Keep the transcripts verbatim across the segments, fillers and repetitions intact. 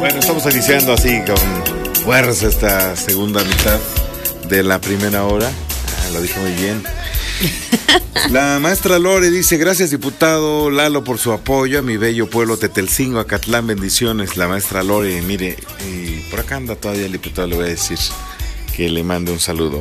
Bueno, estamos iniciando así con fuerza esta segunda mitad de la primera hora. Ah, lo dije muy bien. La maestra Lore dice: gracias, diputado Lalo, por su apoyo a mi bello pueblo Tetelcingo, Acatlán, bendiciones. La maestra Lore, mire, y por acá anda todavía el diputado, le voy a decir que le mande un saludo.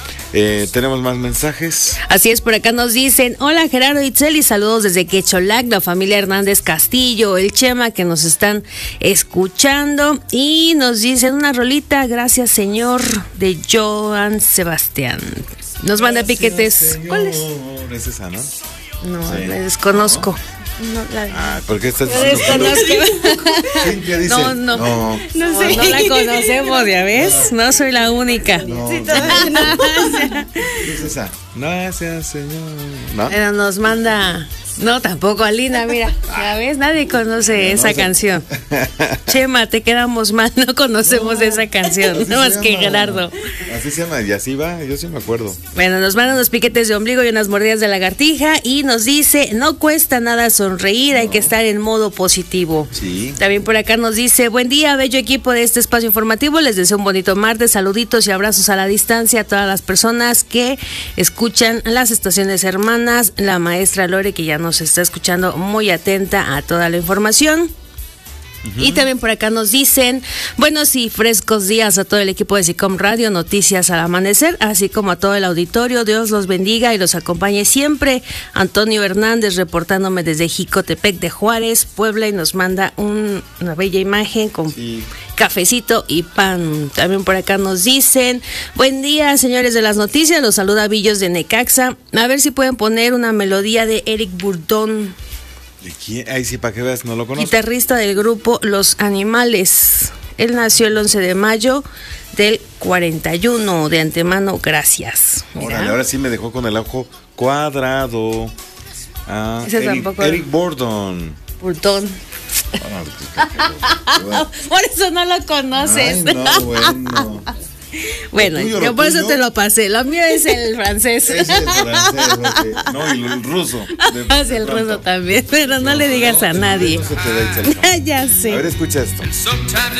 Eh, ¿Tenemos más mensajes? Así es, por acá nos dicen: hola Gerardo Itzeli, saludos desde Quecholac, la familia Hernández Castillo, el Chema, que nos están escuchando, y nos dicen una rolita, gracias señor, de Joan Sebastián. Nos manda Gracias, piquetes. señor. ¿Cuál es? ¿Es esa, no? No, Sí. la desconozco. No, la... Ah, ¿por qué estás La diciendo? desconozco. Cintia dice, No, no. no. No sé. No, no la conocemos, ¿ya ves? No soy la única. No. Sí, todavía no. ¿Qué es esa? Gracias, señor. ¿No? Pero nos manda... No, tampoco, Alina, mira, ya ves, nadie conoce No, esa no, canción. Chema, te quedamos mal, no conocemos No, esa canción, así no más se que llama. Gerardo. Así se llama, y así va, yo sí me acuerdo. Bueno, nos mandan unos piquetes de ombligo y unas mordidas de lagartija y nos dice: no cuesta nada sonreír, hay que estar en modo positivo. Sí. También por acá nos dice: buen día, bello equipo de este espacio informativo, les deseo un bonito martes, saluditos y abrazos a la distancia a todas las personas que escuchan las estaciones hermanas, la maestra Lore, que ya nos está escuchando muy atenta a toda la información. Uh-huh. Y también por acá nos dicen: buenos y frescos días a todo el equipo de SICOM Radio, noticias al amanecer, así como a todo el auditorio. Dios los bendiga y los acompañe siempre. Antonio Hernández reportándome desde Jicotepec de Juárez, Puebla, y nos manda un, una bella imagen con sí. cafecito y pan. También por acá nos dicen: buen día, señores de las noticias, los saluda Villos de Necaxa. A ver si pueden poner una melodía de Eric Burdón. ¿De quién? Ay, sí, para que veas, no lo conozco. Guitarrista del grupo Los Animales. Él nació el once de mayo del cuarenta y uno. De antemano, gracias. Órale, ahora sí me dejó con el ojo cuadrado. Ah, Ese Eric, tampoco. Eric Burdon. Burdón. Por eso no lo conoces. Ay, no, bueno. Bueno, tuyo, yo por tuyo? eso te lo pasé. Lo mío es el francés. Es el francés, okay. No, y el ruso. De, es el ruso también, pero no, no le digas a nadie. No se te da el Ya sé. A ver, escucha esto.